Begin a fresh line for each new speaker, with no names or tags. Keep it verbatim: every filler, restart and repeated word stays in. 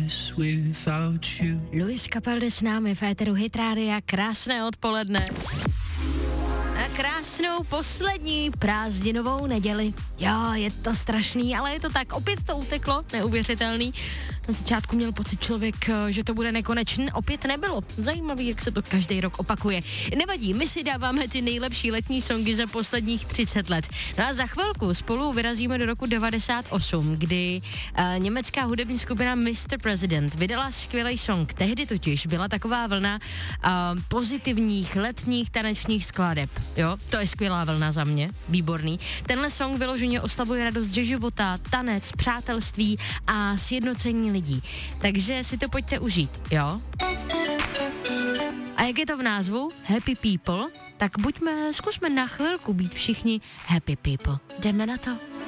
this without you.
Luis Capaldi s námi v éteru Hit Rádia. Krásné odpoledne. A krásnou poslední prázdninovou neděli. Jo, je to strašný, ale je to tak. Opět to uteklo, neuvěřitelný. Na začátku měl pocit člověk, že to bude nekonečný, opět nebylo. Zajímavý, jak se to každý rok opakuje. Nevadí, my si dáváme ty nejlepší letní songy za posledních třicet let. No a za chvilku spolu vyrazíme do roku devadesát osm, kdy uh, německá hudební skupina mister President vydala skvělý song. Tehdy totiž byla taková vlna uh, pozitivních letních tanečních skladeb. Jo, to je skvělá vlna za mě, výborný. Tenhle song vyloženě oslavuje radost ze života, tanec, přátelství a sjednocení lidí. Takže si to pojďte užít, jo? A jak je to v názvu? Happy People? Tak buďme, zkusme na chvilku být všichni happy people. Jdeme na to.